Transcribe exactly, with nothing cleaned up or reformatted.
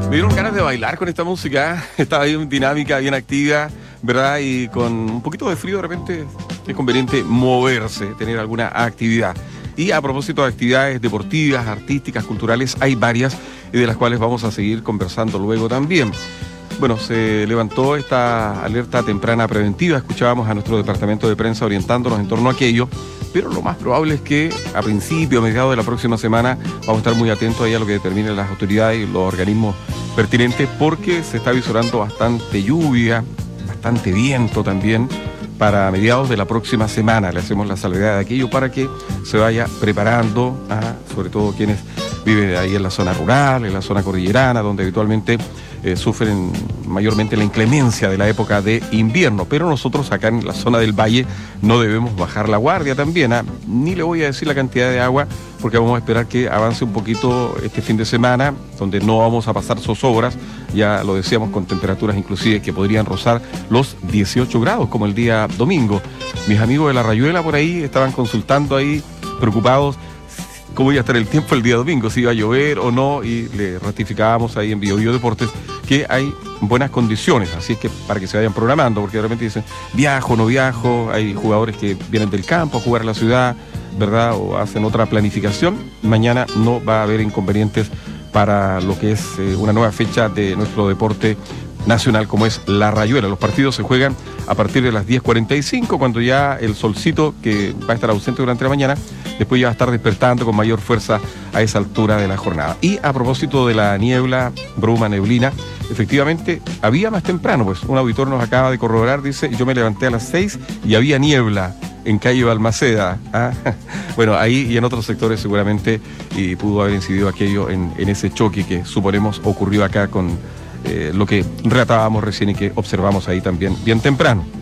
Me dieron ganas de bailar con esta música. Estaba bien dinámica, bien activa, ¿verdad? Y con un poquito de frío de repente es conveniente moverse, tener alguna actividad. Y a propósito de actividades deportivas, artísticas, culturales, hay varias de las cuales vamos a seguir conversando luego también. Bueno, se levantó esta alerta temprana preventiva, escuchábamos a nuestro departamento de prensa orientándonos en torno a aquello, pero lo más probable es que a principio, a mediados de la próxima semana, vamos a estar muy atentos ahí a lo que determinen las autoridades y los organismos pertinentes, porque se está visorando bastante lluvia, bastante viento también, para mediados de la próxima semana. Le hacemos la salvedad de aquello para que se vaya preparando, a, sobre todo quienes viven ahí en la zona rural, en la zona cordillerana, donde habitualmente eh, sufren mayormente la inclemencia de la época de invierno. Pero nosotros acá en la zona del valle no debemos bajar la guardia también, ¿eh? Ni le voy a decir la cantidad de agua, porque vamos a esperar que avance un poquito este fin de semana, donde no vamos a pasar zozobras, ya lo decíamos, con temperaturas inclusive que podrían rozar los dieciocho grados, como el día domingo. Mis amigos de La Rayuela por ahí estaban consultando ahí, preocupados, cómo iba a estar el tiempo el día domingo, si iba a llover o no, y le ratificábamos ahí en Bio Bio Deportes que hay buenas condiciones, así es que para que se vayan programando, porque de repente dicen, viajo, no viajo, hay jugadores que vienen del campo a jugar a la ciudad, ¿verdad? O hacen otra planificación. Mañana no va a haber inconvenientes para lo que es eh, una nueva fecha de nuestro deporte nacional, como es La Rayuela. Los partidos se juegan a partir de las diez cuarenta y cinco, cuando ya el solcito, que va a estar ausente durante la mañana, después ya va a estar despertando con mayor fuerza a esa altura de la jornada. Y a propósito de la niebla, bruma, neblina, efectivamente había más temprano, pues un auditor nos acaba de corroborar, dice, yo me levanté a las seis y había niebla en calle Balmaceda. ¿Ah? Bueno, ahí y en otros sectores seguramente y pudo haber incidido aquello en, en ese choque que suponemos ocurrió acá con eh, lo que relatábamos recién y que observamos ahí también bien temprano.